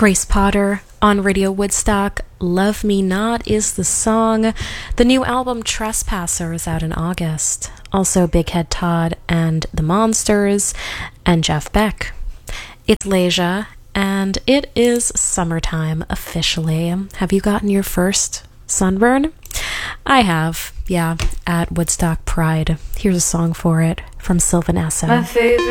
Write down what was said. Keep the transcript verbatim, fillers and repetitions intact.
Grace Potter on Radio Woodstock. Love Me Not is the song. The new album Trespasser is out in August. Also Big Head Todd and the Monsters and Jeff Beck. It's Leja, and it is summertime officially. Have you gotten your first sunburn? I have, yeah, at Woodstock Pride. Here's a song for it from Sylvan Esso. My favorite